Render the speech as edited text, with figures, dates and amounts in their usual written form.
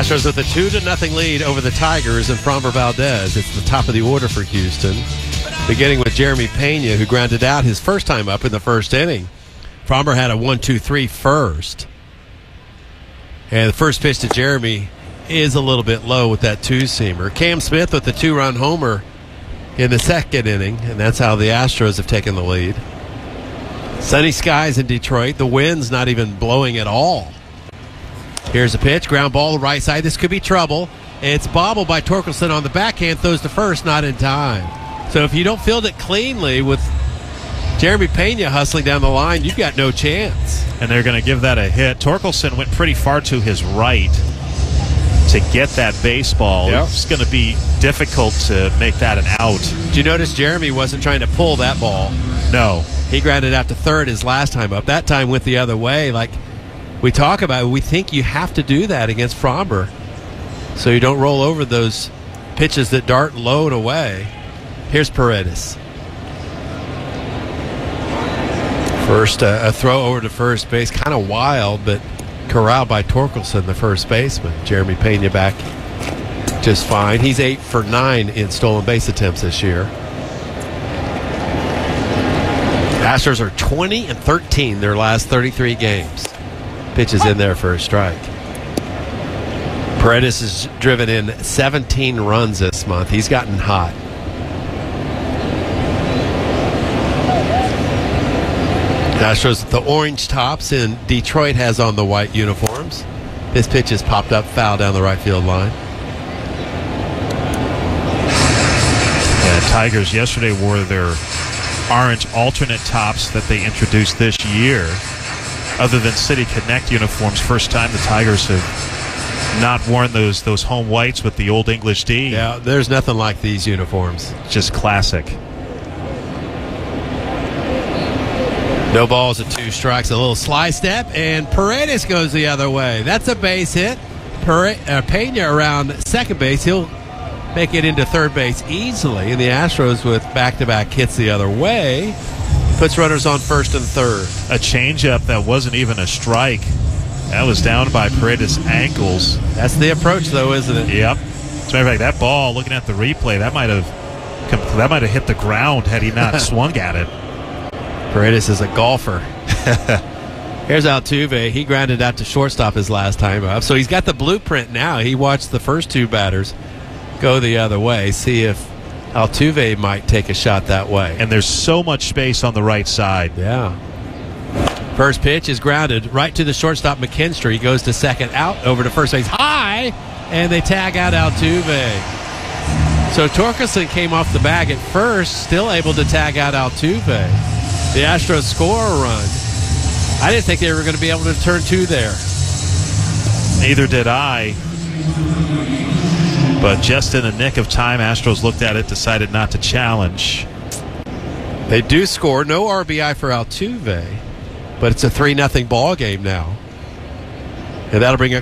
Astros with a 2-0 lead over the Tigers and Framber Valdez. It's the top of the order for Houston, beginning with Jeremy Pena, who grounded out his first time up in the first inning. Framber had a 1-2-3 first. And the first pitch to Jeremy is a little bit low with that two-seamer. Cam Smith with the 2-run homer in the second inning, and that's how the Astros have taken the lead. Sunny skies in Detroit. The wind's not even blowing at all. Here's a pitch, ground ball to the right side. This could be trouble. It's bobbled by Torkelson on the backhand, throws to first, not in time. So if you don't field it cleanly with Jeremy Pena hustling down the line, you've got no chance. And they're going to give that a hit. Torkelson went pretty far to his right to get that baseball. Yep. It's going to be difficult to make that an out. Did you notice Jeremy wasn't trying to pull that ball? No. He grounded out to third his last time up. That time went the other way. Like we talk about, we think you have to do that against Framber so you don't roll over those pitches that dart low and away. Here's Paredes. First, a throw over to first base. Kind of wild, but corralled by Torkelson, the first baseman. Jeremy Pena back just fine. He's 8 for 9 in stolen base attempts this year. Astros are 20-13 their last 33 games. Pitches in there for a strike. Paredes has driven in 17 runs this month. He's gotten hot. Astros, the orange tops, and Detroit has on the white uniforms. This pitch has popped up foul down the right field line. Yeah, Tigers yesterday wore their orange alternate tops that they introduced this year. Other than City Connect uniforms, first time the Tigers have not worn those home whites with the old English D. Yeah, there's nothing like these uniforms. Just classic. No balls at 2 strikes. A little slide step, and Paredes goes the other way. That's a base hit. Pena around second base. He'll make it into third base easily. And the Astros, with back-to-back hits the other way, puts runners on first and third. A changeup that wasn't even a strike. That was down by Paredes' ankles. That's the approach, though, isn't it? Yep. As a matter of fact, that ball, looking at the replay, that might have hit the ground had he not swung at it. Paredes is a golfer. Here's Altuve. He grounded out to shortstop his last time up. So he's got the blueprint now. He watched the first 2 batters go the other way. See if Altuve might take a shot that way. And there's so much space on the right side. Yeah. First pitch is grounded right to the shortstop, McKinstry. He goes to second, out over to first base. High! And they tag out Altuve. So Torkelson came off the bag at first, still able to tag out Altuve. The Astros score a run. I didn't think they were going to be able to turn 2 there. Neither did I. But just in the nick of time, Astros looked at it, decided not to challenge. They do score. No RBI for Altuve, but it's a 3-0 ball game now. And that'll bring up